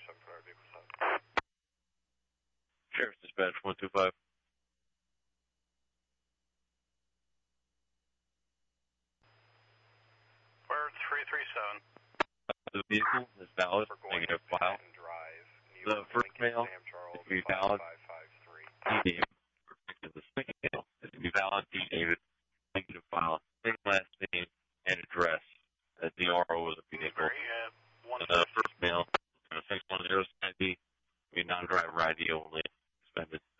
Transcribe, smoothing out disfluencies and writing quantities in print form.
7 for our vehicle stop. Sheriff's Dispatch 125. Where 337. The vehicle is valid, negative file. The first mail is to be valid, D. David. The second mail is to be valid, D. David, negative file, same last name and address as the RO of the vehicle. The first mail, 610 ID, be non-driver ID only, suspended.